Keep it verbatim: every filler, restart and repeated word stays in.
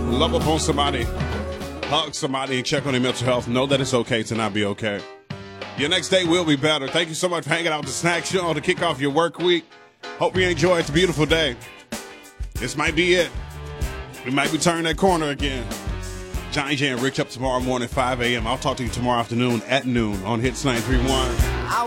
Love up on somebody. Hug somebody and check on their mental health. Know that it's okay to not be okay. Your next day will be better. Thank you so much for hanging out with the Snack Show to kick off your work week. Hope you enjoy it. It's a beautiful day. This might be it. We might be turning that corner again. Johnny J and Rich up tomorrow morning, five a.m. I'll talk to you tomorrow afternoon at noon on Hits nine three one.